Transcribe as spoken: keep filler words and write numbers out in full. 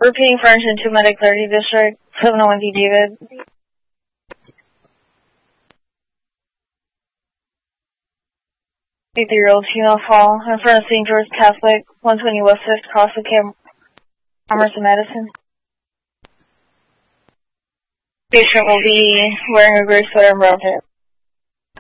Repeating for engine two medic thirty district, seven oh one D David. fifty-year-old female fall in front of Saint George Catholic, one twenty West fifth, cross the Commerce and Medicine. Patient will be wearing a gray sweater and brown pants.